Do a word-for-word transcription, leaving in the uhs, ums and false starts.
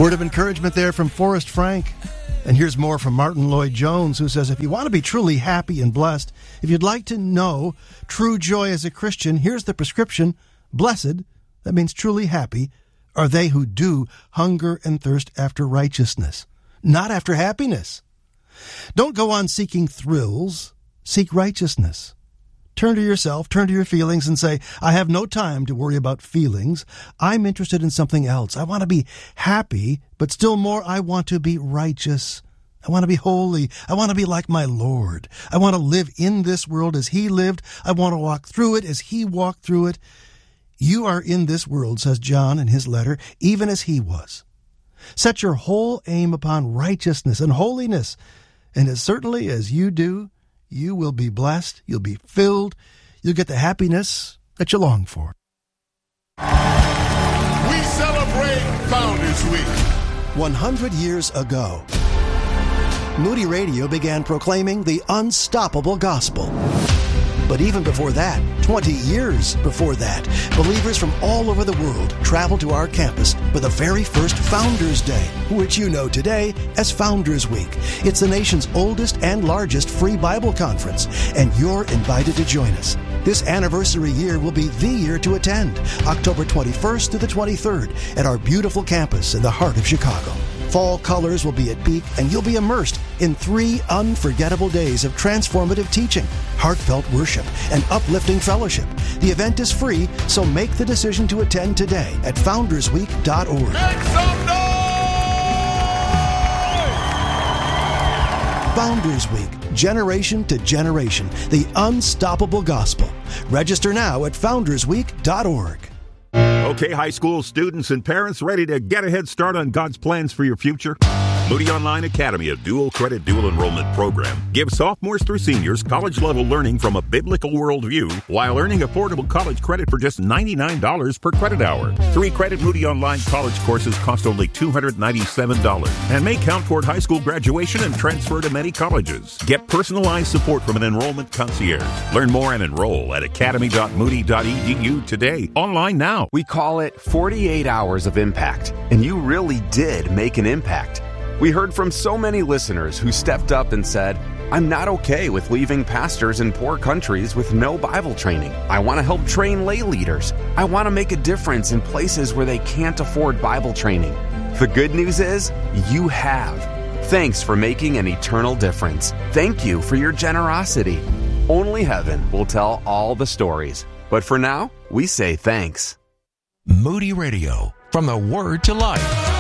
Word of encouragement there from Forrest Frank. And here's more from Martin Lloyd-Jones, who says, if you want to be truly happy and blessed, if you'd like to know true joy as a Christian, here's the prescription. Blessed, that means truly happy, are they who do hunger and thirst after righteousness, not after happiness. Don't go on seeking thrills. Seek righteousness. Turn to yourself, turn to your feelings, and say, I have no time to worry about feelings. I'm interested in something else. I want to be happy, but still more, I want to be righteous. I want to be holy. I want to be like my Lord. I want to live in this world as He lived. I want to walk through it as He walked through it. You are in this world, says John in his letter, even as He was. Set your whole aim upon righteousness and holiness, and as certainly as you do, you will be blessed, you'll be filled, you'll get the happiness that you long for. We celebrate Founders Week. one hundred years ago, Moody Radio began proclaiming the unstoppable gospel. But even before that, twenty years before that, believers from all over the world traveled to our campus for the very first Founders Day, which you know today as Founders Week. It's the nation's oldest and largest free Bible conference, and you're invited to join us. This anniversary year will be the year to attend, October twenty-first to the twenty-third, at our beautiful campus in the heart of Chicago. Fall colors will be at peak, and you'll be immersed in three unforgettable days of transformative teaching, heartfelt worship, and uplifting fellowship. The event is free, so make the decision to attend today at founders week dot org. Make some noise! Founders Week, generation to generation, the unstoppable gospel. Register now at founders week dot org. Okay, high school students and parents ready to get a head start on God's plans for your future? Moody Online Academy, a dual credit, dual enrollment program, gives sophomores through seniors college-level learning from a biblical worldview while earning affordable college credit for just ninety-nine dollars per credit hour. Three-credit Moody Online college courses cost only two hundred ninety-seven dollars and may count toward high school graduation and transfer to many colleges. Get personalized support from an enrollment concierge. Learn more and enroll at academy dot moody dot e d u today. Online now. We call it forty-eight hours of impact, and you really did make an impact. We heard from so many listeners who stepped up and said, I'm not okay with leaving pastors in poor countries with no Bible training. I want to help train lay leaders. I want to make a difference in places where they can't afford Bible training. The good news is, you have. Thanks for making an eternal difference. Thank you for your generosity. Only heaven will tell all the stories. But for now, we say thanks. Moody Radio, from the Word to Life.